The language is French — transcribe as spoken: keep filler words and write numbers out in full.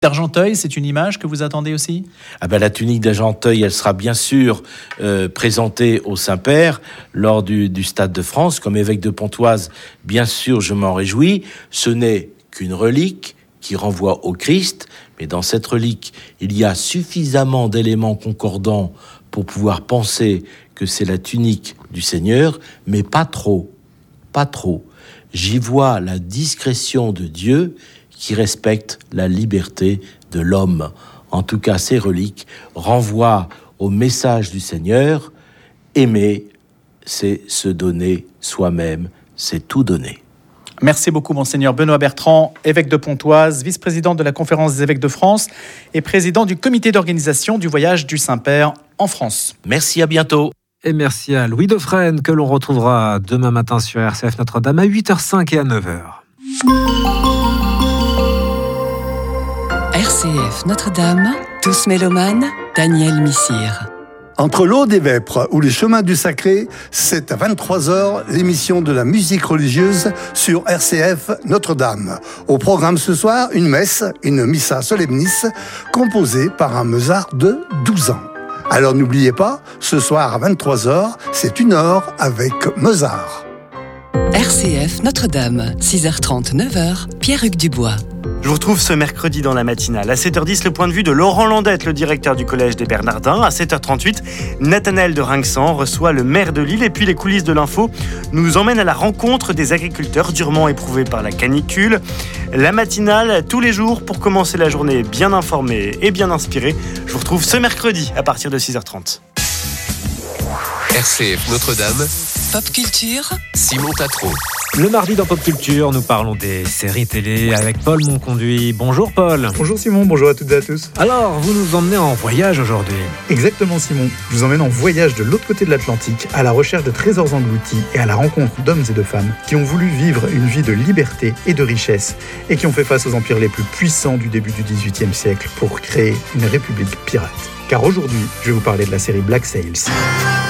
d'Argenteuil, c'est une image que vous attendez aussi ? Ah ben, la tunique d'Argenteuil, elle sera bien sûr euh, présentée au Saint-Père lors du, du Stade de France. Comme évêque de Pontoise, bien sûr, je m'en réjouis. Ce n'est qu'une relique qui renvoie au Christ, mais dans cette relique, il y a suffisamment d'éléments concordants pour pouvoir penser que c'est la tunique du Seigneur, mais pas trop, pas trop. J'y vois la discrétion de Dieu qui respecte la liberté de l'homme. En tout cas, ces reliques renvoient au message du Seigneur. Aimer, c'est se donner soi-même, c'est tout donner. Merci beaucoup, Monseigneur Benoît Bertrand, évêque de Pontoise, vice-président de la Conférence des évêques de France et président du comité d'organisation du voyage du Saint-Père en France. Merci, à bientôt. Et merci à Louis Dauphren, que l'on retrouvera demain matin sur R C F Notre-Dame à huit heures cinq et à neuf heures. R C F Notre-Dame, tous mélomanes, Daniel Missire. Entre l'Aude et Vêpres ou les chemins du sacré, c'est à vingt-trois heures l'émission de la musique religieuse sur R C F Notre-Dame. Au programme ce soir, une messe, une missa solemnis, composée par un Mozart de douze ans. Alors n'oubliez pas, ce soir à vingt-trois heures, c'est une heure avec Mozart. R C F Notre-Dame, six heures trente, neuf heures, Pierre-Hugues Dubois. Je vous retrouve ce mercredi dans la matinale. À sept heures dix, le point de vue de Laurent Landette, le directeur du Collège des Bernardins. À sept heures trente-huit, Nathanaël de Rinxan reçoit le maire de Lille. Et puis les coulisses de l'info nous emmènent à la rencontre des agriculteurs durement éprouvés par la canicule. La matinale, tous les jours, pour commencer la journée bien informée et bien inspirée. Je vous retrouve ce mercredi à partir de six heures trente. R C F Notre-Dame. Pop Culture, Simon Tatro. Le mardi dans Pop Culture, nous parlons des séries télé avec Paul Monconduit. Bonjour Paul. Bonjour Simon, bonjour à toutes et à tous. Alors, vous nous emmenez en voyage aujourd'hui. Exactement Simon, je vous emmène en voyage de l'autre côté de l'Atlantique, à la recherche de trésors engloutis et à la rencontre d'hommes et de femmes qui ont voulu vivre une vie de liberté et de richesse et qui ont fait face aux empires les plus puissants du début du dix-huitième siècle pour créer une république pirate. Car aujourd'hui, je vais vous parler de la série Black Sails.